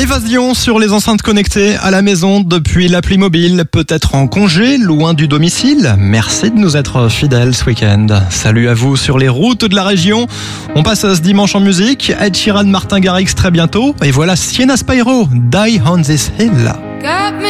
Évasion sur les enceintes connectées à la maison depuis l'appli mobile, peut-être en congé, loin du domicile. Merci de nous être fidèles ce week-end. Salut à vous sur les routes de la région. On passe ce dimanche en musique. Ed Sheeran, Martin Garrix très bientôt. Et voilà Sienna Spyro, Die on This Hill.